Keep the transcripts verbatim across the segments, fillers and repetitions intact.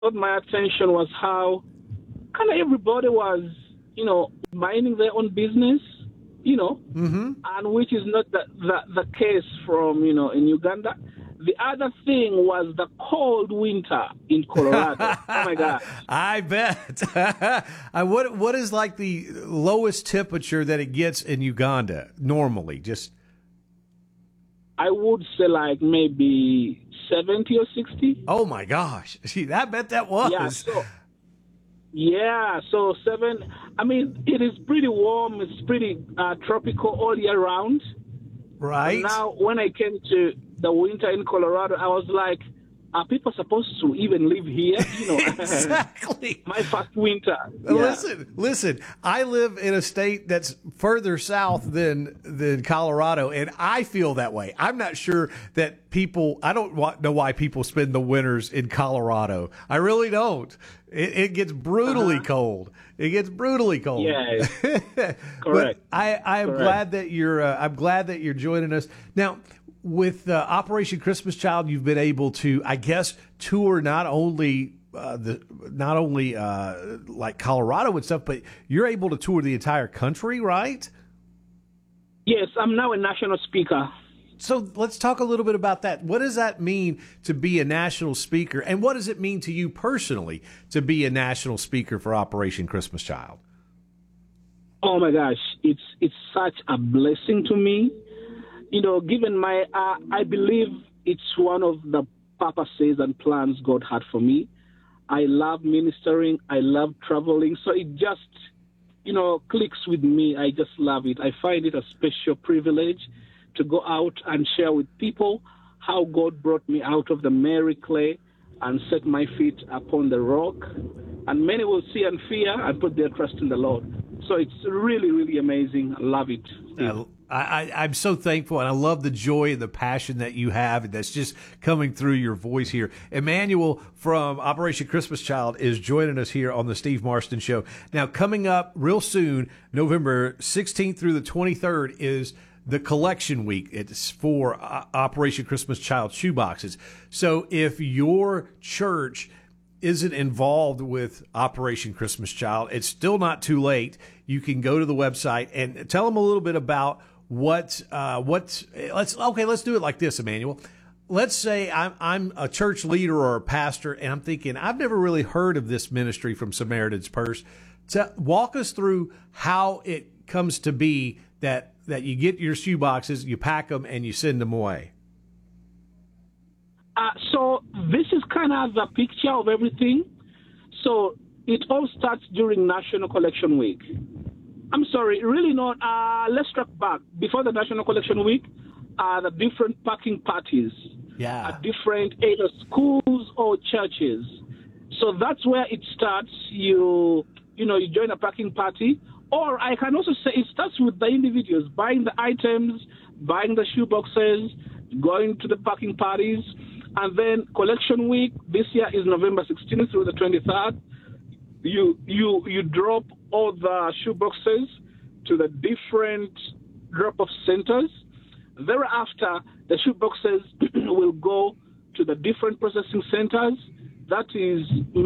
got my attention was how kind of everybody was, you know, minding their own business, you know, Mm-hmm. and which is not the, the, the case from, you know, in Uganda. The other thing was the cold winter in Colorado. Oh, my God. I bet. I, what what is like the lowest temperature that it gets in Uganda normally? Just I would say like maybe seventy or sixty. oh my gosh! See, I bet that was. Yeah, so yeah, so seven. I mean, it is pretty warm. It's pretty uh, tropical all year round. Right. Now, when I came to the winter in Colorado, I was like, are people supposed to even live here? You know, exactly. my first winter. Yeah. Listen, listen. I live in a state that's further south than than Colorado, and I feel that way. I'm not sure that people. I don't wa- know why people spend the winters in Colorado. I really don't. It, it gets brutally Uh-huh. cold. It gets brutally cold. Yeah, But correct. I, I am Correct. glad that you're. Uh, I'm glad that you're joining us now. With uh, Operation Christmas Child, you've been able to, I guess, tour not only uh, the not only uh, like Colorado and stuff, but you're able to tour the entire country, right? Yes, I'm now a national speaker. So let's talk a little bit about that. What does that mean to be a national speaker, and what does it mean to you personally to be a national speaker for Operation Christmas Child? Oh my gosh, it's it's such a blessing to me. You know, given my, uh, I believe it's one of the purposes and plans God had for me. I love ministering. I love traveling. So it just, you know, clicks with me. I just love it. I find it a special privilege to go out and share with people how God brought me out of the miry clay and set my feet upon the rock. And many will see and fear and put their trust in the Lord. So it's really, really amazing. I love it. I, I, I'm so thankful, and I love the joy and the passion that you have, and that's just coming through your voice here. Emmanuel from Operation Christmas Child is joining us here on the Steve Marston Show. Now, coming up real soon, November sixteenth through the twenty-third, is the collection week. It's for uh, Operation Christmas Child shoeboxes. So if your church isn't involved with Operation Christmas Child, it's still not too late. You can go to the website and tell them a little bit about what, uh, what, let's, okay, let's do it like this, Emmanuel. Let's say I'm, I'm a church leader or a pastor, and I'm thinking, I've never really heard of this ministry from Samaritan's Purse. To walk us through how it comes to be that, that you get your shoe boxes, you pack them, and you send them away. Uh, so this is kind of the picture of everything. So it all starts during National Collection Week. I'm sorry, really not. Uh, let's track back. Before the National Collection Week, uh, the different packing parties Yeah. at different either schools or churches. So that's where it starts. You you know, you join a packing party. Or I can also say it starts with the individuals buying the items, buying the shoe boxes, going to the packing parties. And then collection week, this year is November sixteenth through the twenty-third. You you you drop all the shoe boxes to the different drop-off centers. Thereafter, the shoe boxes will go to the different processing centers. That is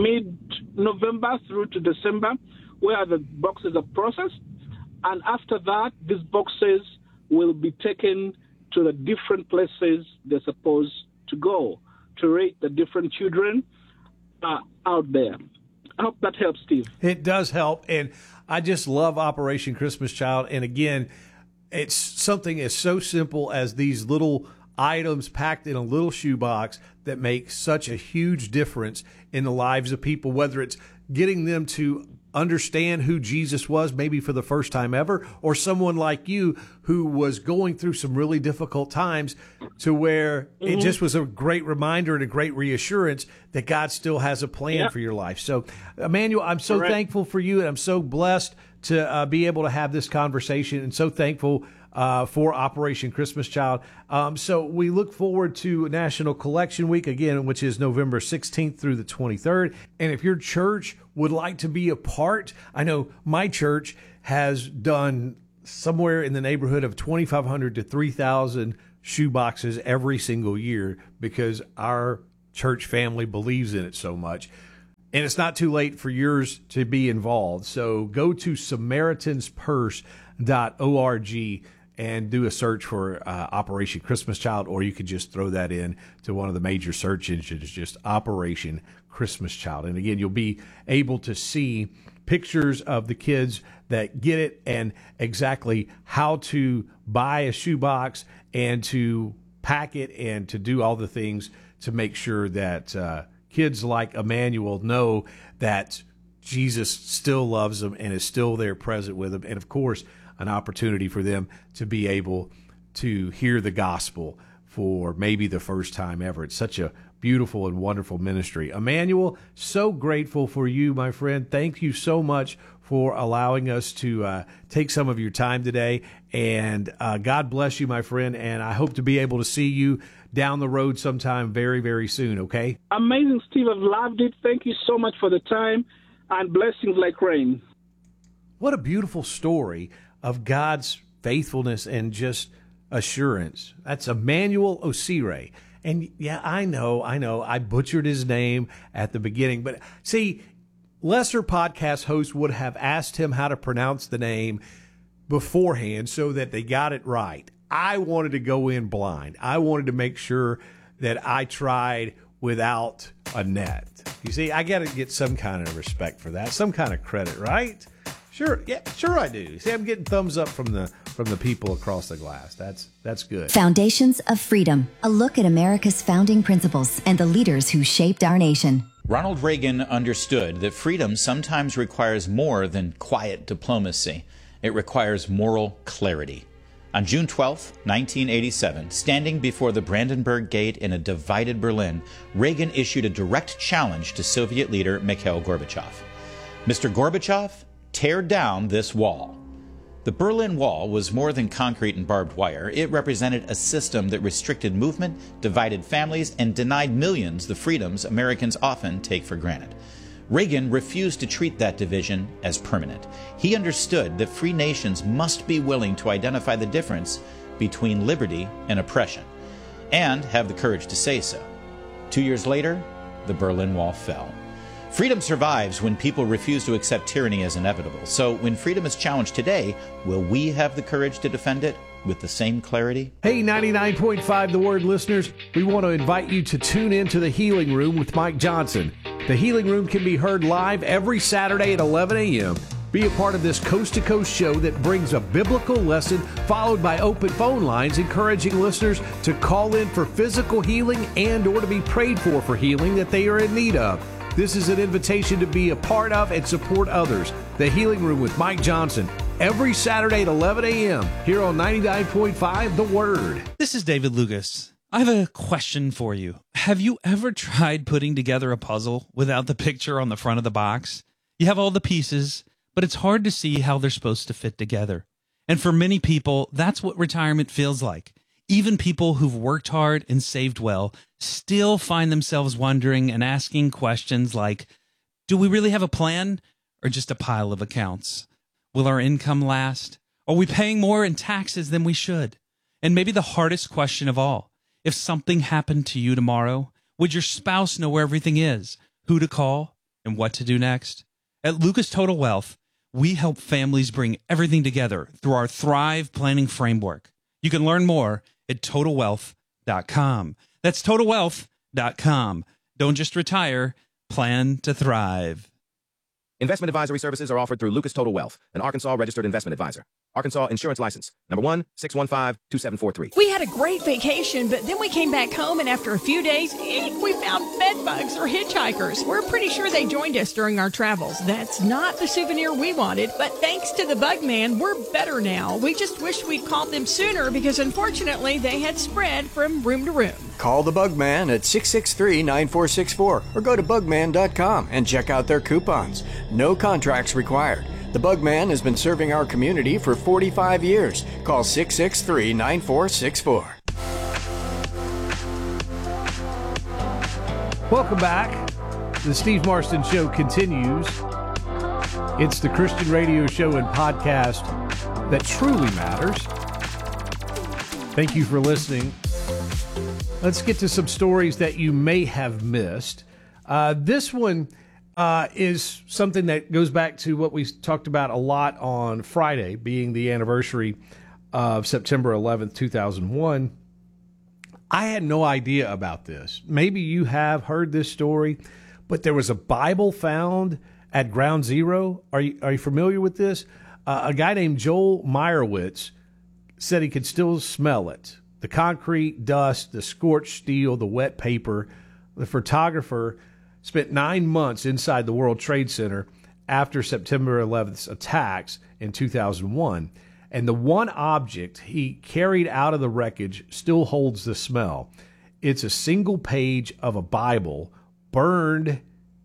mid-November through to December, where the boxes are processed. And after that, these boxes will be taken to the different places they're supposed to go to rate the different children uh, out there. I hope that helps, Steve. It does help, and I just love Operation Christmas Child. And again, it's something as so simple as these little items packed in a little shoebox that make such a huge difference in the lives of people, whether it's getting them to understand who Jesus was, maybe for the first time ever, or someone like you who was going through some really difficult times, to where mm-hmm. it just was a great reminder and a great reassurance that God still has a plan yep. for your life. So, Emmanuel, I'm so Correct. thankful for you, and I'm so blessed to uh, be able to have this conversation, and so thankful Uh, for Operation Christmas Child. Um, so we look forward to National Collection Week again, which is November sixteenth through the twenty-third. And if your church would like to be a part, I know my church has done somewhere in the neighborhood of twenty-five hundred to three thousand shoe boxes every single year because our church family believes in it so much. And it's not too late for yours to be involved. So go to Samaritan's Purse dot org and do a search for uh, Operation Christmas Child, or you could just throw that in to one of the major search engines, just Operation Christmas Child. And again, you'll be able to see pictures of the kids that get it and exactly how to buy a shoebox and to pack it and to do all the things to make sure that uh, kids like Emmanuel know that Jesus still loves them and is still there present with them. And of course, an opportunity for them to be able to hear the gospel for maybe the first time ever. It's such a beautiful and wonderful ministry. Emmanuel, so grateful for you, my friend. Thank you so much for allowing us to uh, take some of your time today. And uh, God bless you, my friend. And I hope to be able to see you down the road sometime very, very soon, okay? Amazing, Steve. I've loved it. Thank you so much for the time, and blessings like rain. What a beautiful story of God's faithfulness and just assurance. That's Emmanuel Osire. And yeah, I know, I know, I butchered his name at the beginning. But see, lesser podcast hosts would have asked him how to pronounce the name beforehand so that they got it right. I wanted to go in blind. I wanted to make sure that I tried without a net. You see, I got to get some kind of respect for that, some kind of credit, right? Sure, yeah, sure I do. See, I'm getting thumbs up from the from the people across the glass. That's that's good. Foundations of Freedom, a look at America's founding principles and the leaders who shaped our nation. Ronald Reagan understood that freedom sometimes requires more than quiet diplomacy. It requires moral clarity. On June twelfth, nineteen eighty-seven, standing before the Brandenburg Gate in a divided Berlin, Reagan issued a direct challenge to Soviet leader Mikhail Gorbachev. Mister Gorbachev, tear down this wall. The Berlin Wall was more than concrete and barbed wire. It represented a system that restricted movement, divided families, and denied millions the freedoms Americans often take for granted. Reagan refused to treat that division as permanent. He understood that free nations must be willing to identify the difference between liberty and oppression, and have the courage to say so. Two years later, the Berlin Wall fell. Freedom survives when people refuse to accept tyranny as inevitable. So when freedom is challenged today, will we have the courage to defend it with the same clarity? Hey, ninety-nine point five The Word listeners, we want to invite you to tune in to The Healing Room with Mike Johnson. The Healing Room can be heard live every Saturday at eleven a.m. Be a part of this coast-to-coast show that brings a biblical lesson followed by open phone lines, encouraging listeners to call in for physical healing and or to be prayed for for healing that they are in need of. This is an invitation to be a part of and support others. The Healing Room with Mike Johnson, every Saturday at eleven a.m. here on ninety-nine point five The Word. This is David Lucas. I have a question for you. Have you ever tried putting together a puzzle without the picture on the front of the box? You have all the pieces, but it's hard to see how they're supposed to fit together. And for many people, that's what retirement feels like. Even people who've worked hard and saved well still find themselves wondering and asking questions like, do we really have a plan or just a pile of accounts? Will our income last? Are we paying more in taxes than we should? And maybe the hardest question of all, if something happened to you tomorrow, would your spouse know where everything is, who to call, and what to do next? At Lucas Total Wealth, we help families bring everything together through our Thrive Planning Framework. You can learn more at total wealth dot com. That's total wealth dot com. Don't just retire, plan to thrive. Investment advisory services are offered through Lucas Total Wealth, an Arkansas registered investment advisor. Arkansas Insurance License, number one, six one five, two seven four three. We had a great vacation, but then we came back home, and after a few days, eek, we found bed bugs or hitchhikers. We're pretty sure they joined us during our travels. That's not the souvenir we wanted, but thanks to the Bug Man, we're better now. We just wish we'd called them sooner because, unfortunately, they had spread from room to room. Call the Bug Man at six six three, nine four six four or go to bug man dot com and check out their coupons. No contracts required. The Bug Man has been serving our community for forty-five years. Call six six three, nine four six four. Welcome back. The Steve Marston Show continues. It's the Christian radio show and podcast that truly matters. Thank you for listening. Let's get to some stories that you may have missed. Uh, this one uh, is something that goes back to what we talked about a lot on Friday, being the anniversary of September eleventh, two thousand one. I had no idea about this. Maybe you have heard this story, but there was a Bible found at Ground Zero. Are you, are you familiar with this? Uh, a guy named Joel Meyerowitz said he could still smell it. The concrete, dust, the scorched steel, the wet paper. The photographer spent nine months inside the World Trade Center after September eleventh's attacks in two thousand one. And the one object he carried out of the wreckage still holds the smell. It's a single page of a Bible burned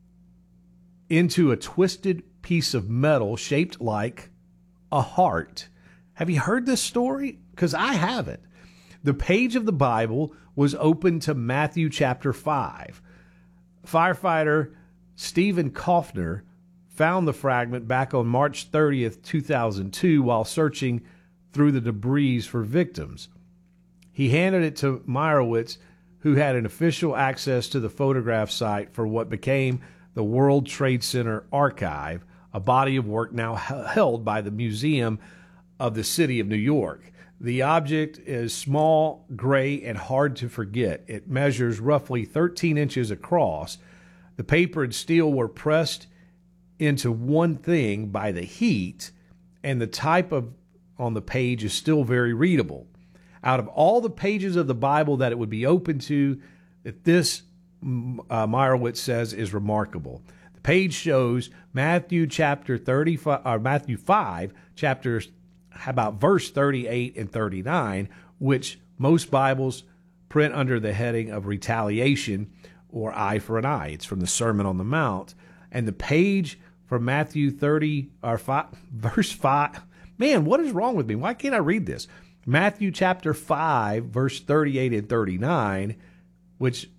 into a twisted piece of metal shaped like a heart. Have you heard this story? Because I haven't. The page of the Bible was open to Matthew chapter five. Firefighter Stephen Kaufner found the fragment back on March thirtieth, two thousand two, while searching through the debris for victims. He handed it to Meyerowitz, who had an official access to the photograph site for what became the World Trade Center Archive, a body of work now held by the Museum of the City of New York. The object is small, gray, and hard to forget. It measures roughly thirteen inches across. The paper and steel were pressed into one thing by the heat, and the type of on the page is still very readable. Out of all the pages of the Bible that it would be open to, that this, uh, Meyerowitz says, is remarkable. The page shows Matthew chapter thirty-five, or Matthew five, chapters about verse thirty-eight and thirty-nine, which most Bibles print under the heading of retaliation or eye for an eye. It's from the Sermon on the Mount. And the page from Matthew thirty or five, verse five. Man, what is wrong with me? Why can't I read this? Matthew chapter five, verse thirty-eight and thirty-nine, which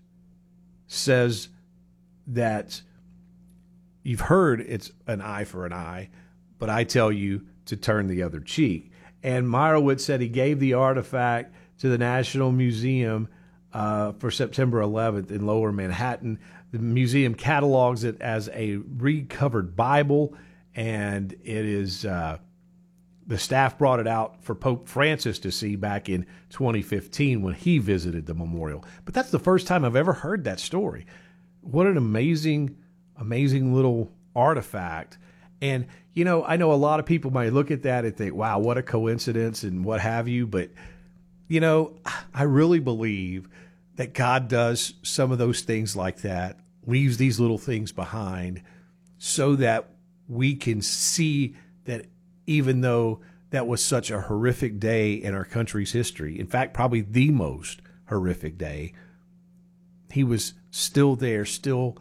says that you've heard it's an eye for an eye, but I tell you to turn the other cheek. And Meyerowitz said he gave the artifact to the National Museum uh, for September eleventh in Lower Manhattan. The museum catalogs it as a recovered Bible, and it is uh, the staff brought it out for Pope Francis to see back in twenty fifteen when he visited the memorial. But that's the first time I've ever heard that story. What an amazing, amazing little artifact. And, you know, I know a lot of people might look at that and think, wow, what a coincidence and what have you. But, you know, I really believe that God does some of those things like that, leaves these little things behind so that we can see that even though that was such a horrific day in our country's history, in fact, probably the most horrific day, he was still there, still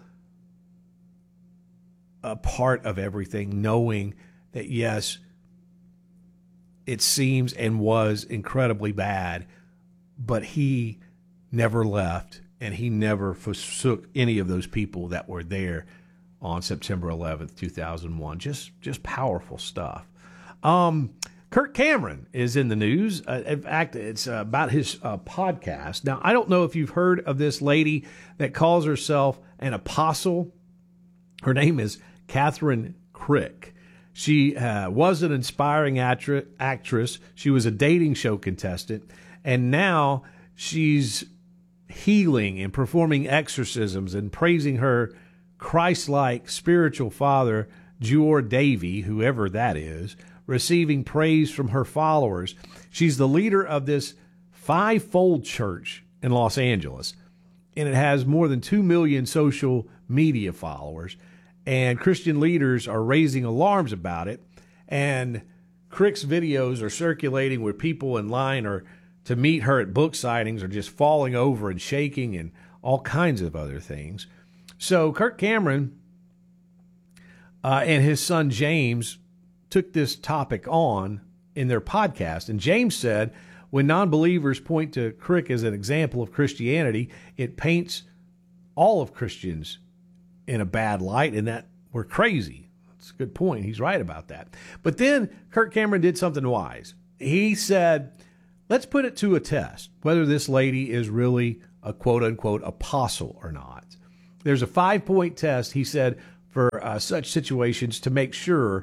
a part of everything, knowing that, yes, it seems and was incredibly bad, but he never left, and he never forsook any of those people that were there on September eleventh, two thousand one. Just just powerful stuff. Um, Kirk Cameron is in the news. Uh, in fact, it's uh, about his uh, podcast. Now, I don't know if you've heard of this lady that calls herself an apostle. Her name is Catherine Crick. She uh, was an inspiring actri- actress. She was a dating show contestant, and now she's healing and performing exorcisms and praising her Christ-like spiritual father, Jewor Davy, whoever that is, receiving praise from her followers. She's the leader of this five-fold church in Los Angeles, and it has more than two million social media followers, and Christian leaders are raising alarms about it, and Crick's videos are circulating where people in line are to meet her at book signings are just falling over and shaking and all kinds of other things. So Kirk Cameron uh, and his son James took this topic on in their podcast. And James said, when non-believers point to Crick as an example of Christianity, it paints all of Christians in a bad light and that we're crazy. That's a good point. He's right about that. But then Kirk Cameron did something wise. He said, let's put it to a test, whether this lady is really a quote-unquote apostle or not. There's a five-point test. He said, for uh, such situations to make sure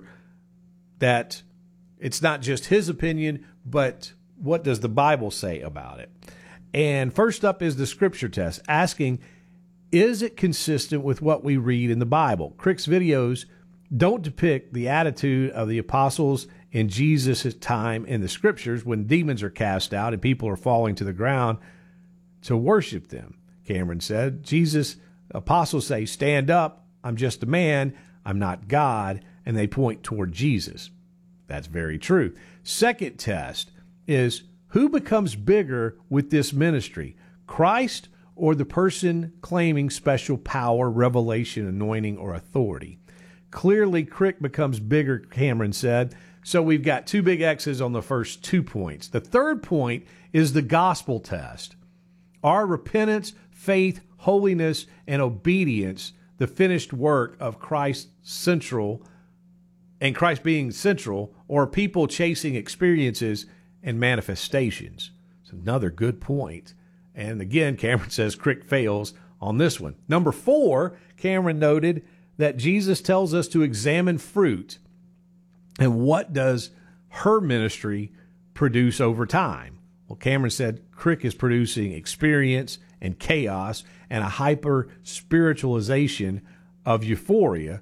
that it's not just his opinion, but what does the Bible say about it? And first up is the scripture test, asking, is it consistent with what we read in the Bible? Crick's videos don't depict the attitude of the apostles in Jesus' time in the scriptures when demons are cast out and people are falling to the ground to worship them. Cameron said, Jesus' apostles say, stand up, I'm just a man, I'm not God, and they point toward Jesus. That's very true. Second test is, who becomes bigger with this ministry, Christ or the person claiming special power, revelation, anointing, or authority? Clearly, Crick becomes bigger, Cameron said. So we've got two big X's on the first two points. The third point is the gospel test. Are repentance, faith, holiness, and obedience the finished work of Christ central, and Christ being central, or people chasing experiences and manifestations? It's another good point. And again, Cameron says Crick fails on this one. Number four, Cameron noted that Jesus tells us to examine fruit. And what does her ministry produce over time? Well, Cameron said Crick is producing experience and chaos and a hyper-spiritualization of euphoria,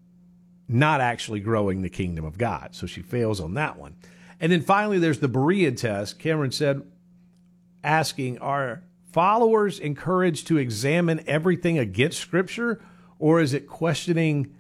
not actually growing the kingdom of God. So she fails on that one. And then finally, there's the Berean test. Cameron said, asking, are followers encouraged to examine everything against Scripture, or is it questioning,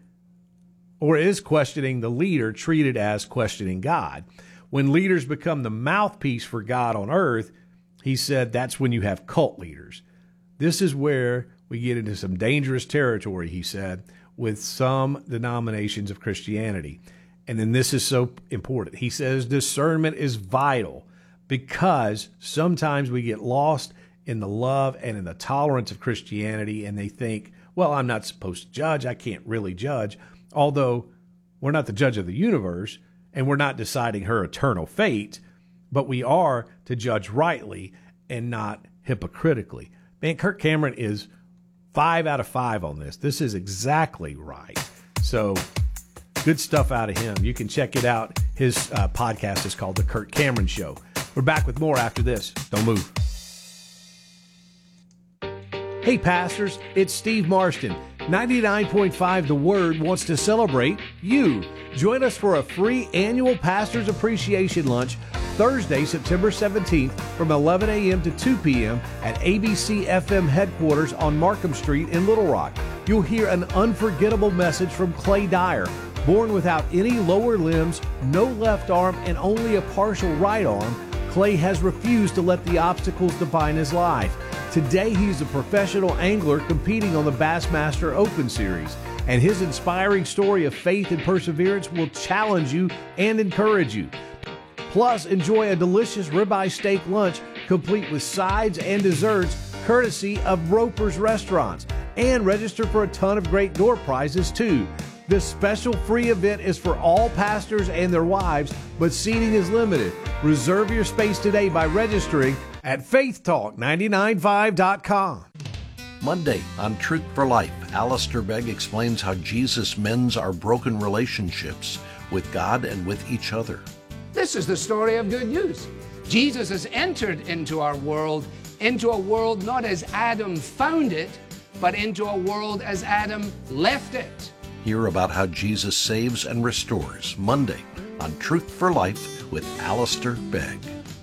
or is questioning the leader treated as questioning God? When leaders become the mouthpiece for God on earth, he said that's when you have cult leaders. This is where we get into some dangerous territory, he said, with some denominations of Christianity. And then this is so important. He says discernment is vital because sometimes we get lost in the love and in the tolerance of Christianity, and they think, well, I'm not supposed to judge. I can't really judge. Although we're not the judge of the universe, and we're not deciding her eternal fate, but we are to judge rightly and not hypocritically. Man, Kirk Cameron is five out of five on this. This is exactly right. So good stuff out of him. You can check it out. His uh, podcast is called The Kirk Cameron Show. We're back with more after this. Don't move. Hey, pastors, it's Steve Marston. ninety-nine point five The Word wants to celebrate you. Join us for a free annual Pastors Appreciation Lunch Thursday, September seventeenth from eleven a.m. to two p.m. at A B C F M headquarters on Markham Street in Little Rock. You'll hear an unforgettable message from Clay Dyer. Born without any lower limbs, no left arm, and only a partial right arm, Clay has refused to let the obstacles define his life. Today, he's a professional angler competing on the Bassmaster Open Series, and his inspiring story of faith and perseverance will challenge you and encourage you. Plus, enjoy a delicious ribeye steak lunch complete with sides and desserts courtesy of Roper's Restaurants, and register for a ton of great door prizes too. This special free event is for all pastors and their wives, but seating is limited. Reserve your space today by registering at faith talk nine nine five dot com. Monday on Truth for Life, Alistair Begg explains how Jesus mends our broken relationships with God and with each other. This is the story of good news. Jesus has entered into our world, into a world not as Adam found it, but into a world as Adam left it. Hear about how Jesus saves and restores Monday on Truth for Life with Alistair Begg.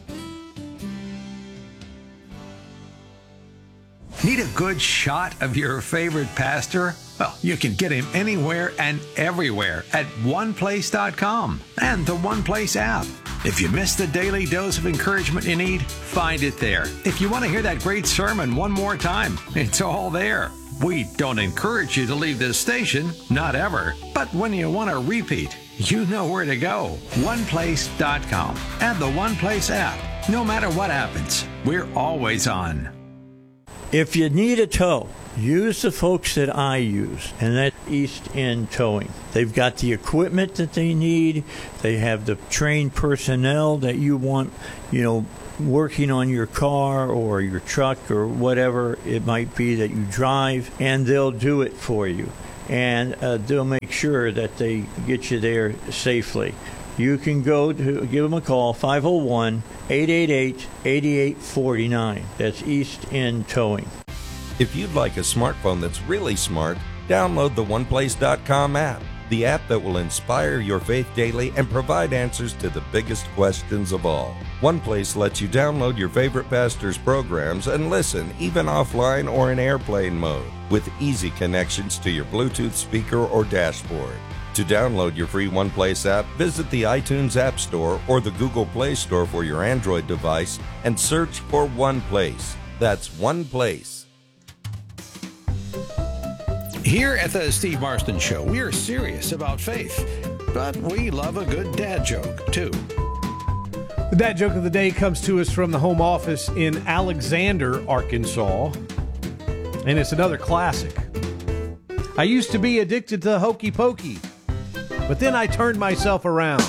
Need a good shot of your favorite pastor? Well, you can get him anywhere and everywhere at one place dot com and the One Place app. If you missed the daily dose of encouragement you need, find it there. If you want to hear that great sermon one more time, it's all there. We don't encourage you to leave this station, not ever. But when you want to repeat, you know where to go. one place dot com and the One Place app. No matter what happens, we're always on. If you need a tow, use the folks that I use, and that's East End Towing. They've got the equipment that they need. They have the trained personnel that you want, you know, working on your car or your truck or whatever it might be that you drive, and they'll do it for you. and uh, they'll make sure that they get you there safely. You can go to give them a call, five oh one, eight eight eight, eight eight four nine. That's East End Towing. If you'd like a smartphone that's really smart, download the one place dot com app, the app that will inspire your faith daily and provide answers to the biggest questions of all. OnePlace lets you download your favorite pastor's programs and listen, even offline or in airplane mode, with easy connections to your Bluetooth speaker or dashboard. To download your free OnePlace app, visit the iTunes App Store or the Google Play Store for your Android device and search for OnePlace. That's OnePlace. Here at the Steve Marston Show, we are serious about faith, but we love a good dad joke, too. The dad joke of the day comes to us from the home office in Alexander, Arkansas, and it's another classic. I used to be addicted to hokey pokey, but then I turned myself around.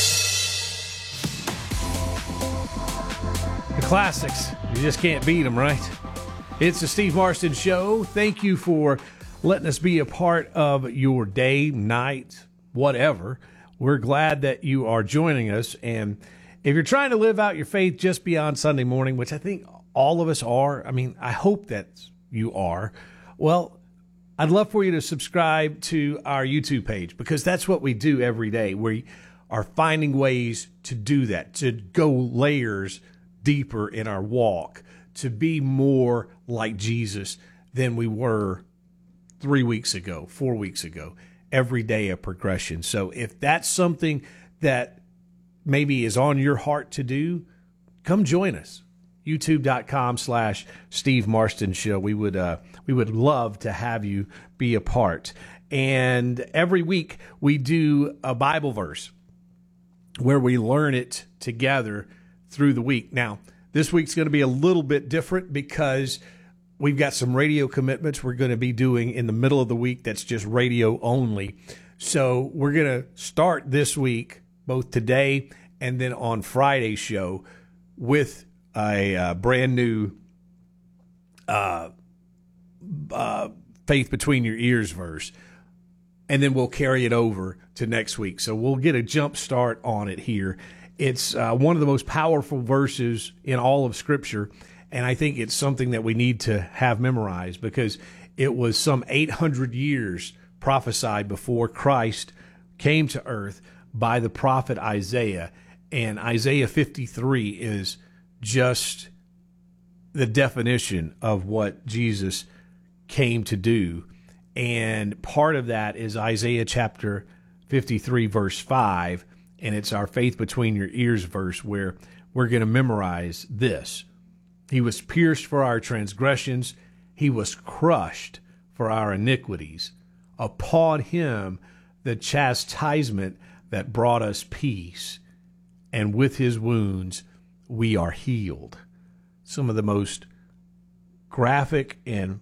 The classics, you just can't beat them, right? It's the Steve Marston Show. Thank you for letting us be a part of your day, night, whatever. We're glad that you are joining us. And if you're trying to live out your faith just beyond Sunday morning, which I think all of us are, I mean, I hope that you are, well, I'd love for you to subscribe to our YouTube page, because that's what we do every day. We are finding ways to do that, to go layers deeper in our walk, to be more like Jesus than we were three weeks ago, four weeks ago. Every day a progression. So if that's something that maybe is on your heart to do, come join us. YouTube.com slash Steve Marston Show. We would uh, we would love to have you be a part. And every week we do a Bible verse where we learn it together through the week. Now, this week's going to be a little bit different because we've got some radio commitments we're going to be doing in the middle of the week that's just radio only. So we're going to start this week, both today and then on Friday's show, with a uh, brand new uh, uh, Faith Between Your Ears verse. And then we'll carry it over to next week. So we'll get a jump start on it here. It's uh, one of the most powerful verses in all of Scripture. And I think it's something that we need to have memorized, because it was some eight hundred years prophesied before Christ came to earth by the prophet Isaiah. And Isaiah fifty-three is just the definition of what Jesus came to do. And part of that is Isaiah chapter fifty-three, verse five. And it's our Faith Between Your Ears verse, where we're going to memorize this. He was pierced for our transgressions. He was crushed for our iniquities. Upon him the chastisement that brought us peace, and with his wounds we are healed. Some of the most graphic and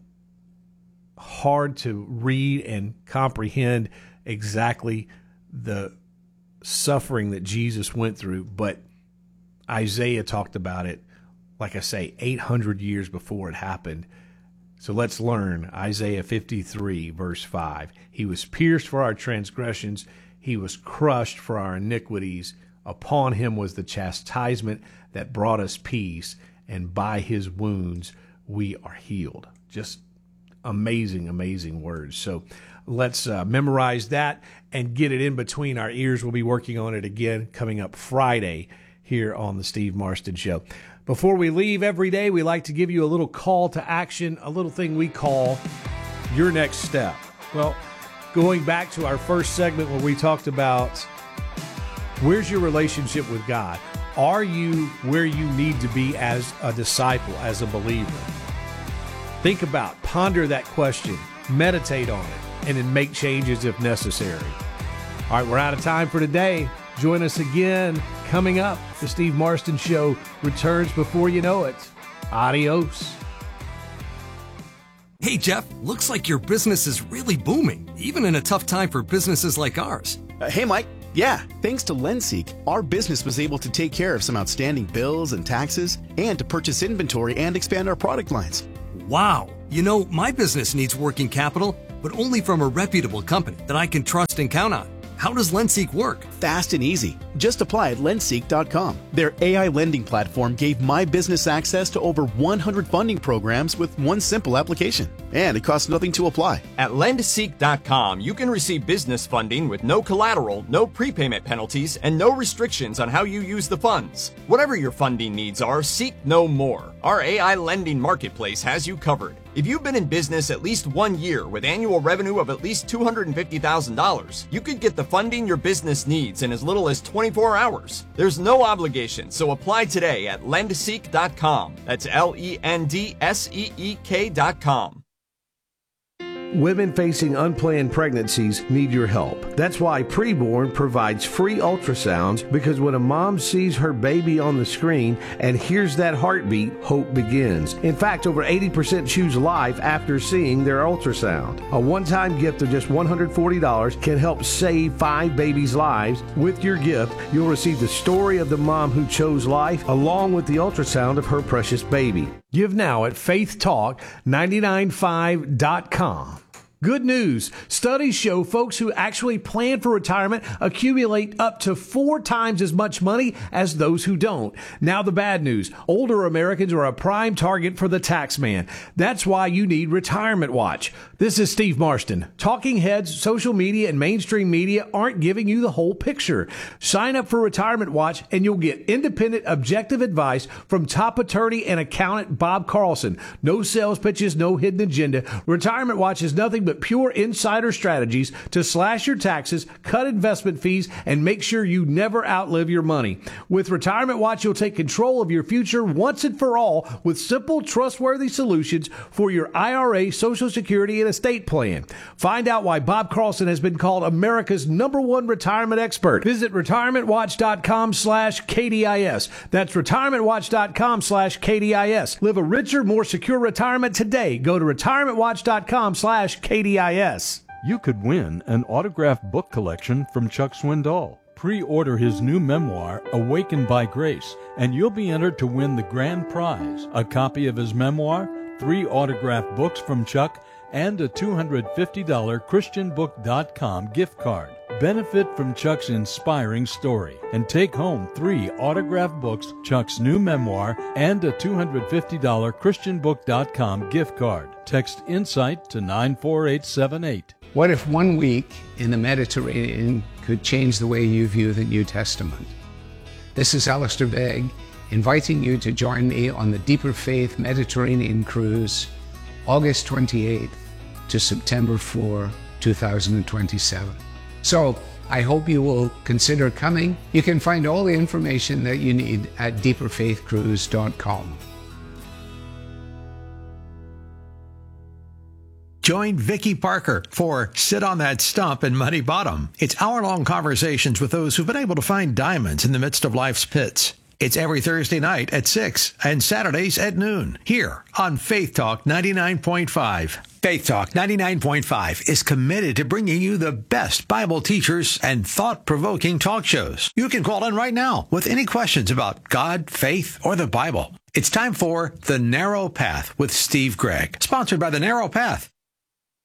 hard to read and comprehend exactly the suffering that Jesus went through, but Isaiah talked about it, like I say, eight hundred years before it happened. So let's learn Isaiah fifty-three, verse five. He was pierced for our transgressions. He was crushed for our iniquities. Upon him was the chastisement that brought us peace, and by his wounds we are healed. Just amazing, amazing words. So let's uh, memorize that and get it in between our ears. We'll be working on it again coming up Friday here on the Steve Marston Show. Before we leave every day, we like to give you a little call to action, a little thing we call Your Next Step. Well, going back to our first segment where we talked about where's your relationship with God? Are you where you need to be as a disciple, as a believer? Think about, ponder that question, meditate on it, and then make changes if necessary. All right, we're out of time for today. Join us again coming up. The Steve Marston Show returns before you know it. Adios. Hey, Jeff, looks like your business is really booming, even in a tough time for businesses like ours. Uh, hey, Mike. Yeah, thanks to LendSeek, our business was able to take care of some outstanding bills and taxes, and to purchase inventory and expand our product lines. Wow. You know, my business needs working capital, but but only from a reputable company that I can trust and count on. How does LendSeek work? Fast and easy. Just apply at lendseek dot com. Their A I lending platform gave my business access to over one hundred funding programs with one simple application. And it costs nothing to apply. At lendseek dot com, you can receive business funding with no collateral, no prepayment penalties, and no restrictions on how you use the funds. Whatever your funding needs are, seek no more. Our A I lending marketplace has you covered. If you've been in business at least one year with annual revenue of at least two hundred fifty thousand dollars, you could get the funding your business needs in as little as twenty-four hours. There's no obligation, so apply today at lendseek dot com. That's L E N D S E E K dot com. Women facing unplanned pregnancies need your help. That's why Preborn provides free ultrasounds, because when a mom sees her baby on the screen and hears that heartbeat, hope begins. In fact, over eighty percent choose life after seeing their ultrasound. A one-time gift of just one hundred forty dollars can help save five babies' lives. With your gift, you'll receive the story of the mom who chose life, along with the ultrasound of her precious baby. Give now at faith talk nine nine five dot com. Good news. Studies show folks who actually plan for retirement accumulate up to four times as much money as those who don't. Now the bad news. Older Americans are a prime target for the tax man. That's why you need Retirement Watch. This is Steve Marston. Talking heads, social media, and mainstream media aren't giving you the whole picture. Sign up for Retirement Watch and you'll get independent, objective advice from top attorney and accountant Bob Carlson. No sales pitches, no hidden agenda. Retirement Watch is nothing but pure insider strategies to slash your taxes, cut investment fees, and make sure you never outlive your money. With Retirement Watch, you'll take control of your future once and for all with simple, trustworthy solutions for your I R A, Social Security, and estate plan. Find out why Bob Carlson has been called America's number one retirement expert. Visit retirement watch dot com slash K D I S. That's retirement watch dot com slash K D I S. Live a richer, more secure retirement today. Go to retirement watch dot com slash K D I S. You could win an autographed book collection from Chuck Swindoll. Pre-order his new memoir, Awakened by Grace, and you'll be entered to win the grand prize, a copy of his memoir, three autographed books from Chuck, and a two hundred fifty dollars Christian book dot com gift card. Benefit from Chuck's inspiring story and take home three autographed books, Chuck's new memoir, and a two hundred fifty dollars Christian book dot com gift card. Text INSIGHT to nine four eight seven eight. What if one week in the Mediterranean could change the way you view the New Testament? This is Alistair Begg, inviting you to join me on the Deeper Faith Mediterranean Cruise, August twenty-eighth to September fourth, two thousand twenty-seven. So I hope you will consider coming. You can find all the information that you need at deeper faith cruise dot com. Join Vicki Parker for Sit on That Stump in Muddy Bottom. It's hour-long conversations with those who've been able to find diamonds in the midst of life's pits. It's every Thursday night at six and Saturdays at noon here on Faith Talk ninety-nine point five. Faith Talk ninety-nine point five is committed to bringing you the best Bible teachers and thought-provoking talk shows. You can call in right now with any questions about God, faith, or the Bible. It's time for The Narrow Path with Steve Gregg, sponsored by The Narrow Path.